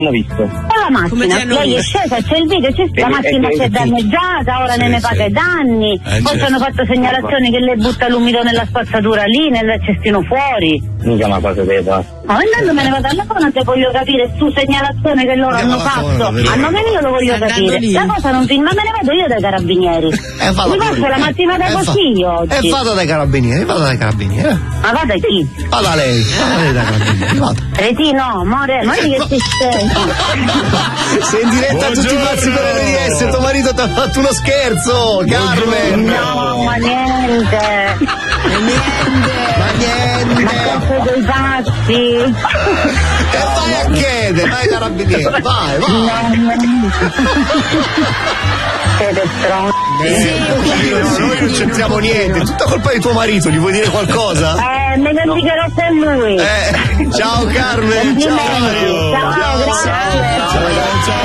l'ho visto. La macchina, lei è scesa, c'è il video, la macchina si è danneggiata, ora ne paga i danni, poi ci hanno fatto segnalazioni che lei butta l'umido nella spazzatura lì, nel cestino fuori. Mica una cosa che fa. Ma intanto me ne vado alla zona se voglio capire su segnalazione che loro hanno fatto. A nome mio lo voglio capire. La cosa non ma me ne vado io dai carabinieri. Mi faccio la mattinata così io oggi. E vado dai carabinieri, Ma va da chi? Vado da lei, dai carabinieri, vado. Reti no, amore, ma che ti stai? Sei in diretta a tutti i pazzi per RDS, tuo marito ti ha fatto uno scherzo, Carmen! No, ma niente! Ma cazzo dei pazzi! E vai a chiedere, vai carabinieri, vai! Siete stronzi! Noi non c'entriamo niente, è tutta colpa di tuo marito, gli vuoi dire qualcosa? Me ne indicherò per lui! Ciao Carmen! Ciao, grazie!